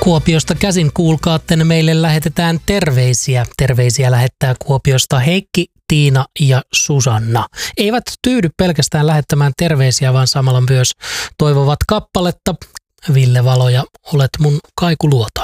Kuopiosta käsin kuulkaatten meille lähetetään terveisiä. Terveisiä lähettää Kuopiosta Heikki, Tiina ja Susanna. Eivät tyydy pelkästään lähettämään terveisiä, vaan samalla myös toivovat kappaletta. Ville Valo ja Olet mun kaikuluotani.